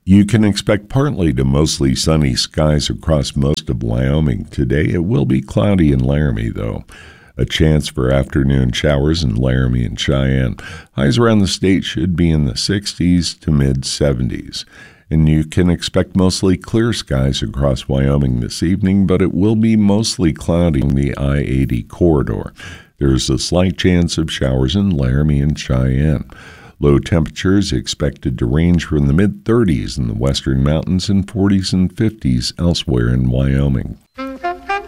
You can expect partly to mostly sunny skies across most of Wyoming today. It will be cloudy in Laramie, though. A chance for afternoon showers in Laramie and Cheyenne. Highs around the state should be in the 60s to mid-70s. And you can expect mostly clear skies across Wyoming this evening, but it will be mostly cloudy in the I-80 corridor. There's a slight chance of showers in Laramie and Cheyenne. Low temperatures expected to range from the mid-30s in the western mountains and 40s and 50s elsewhere in Wyoming.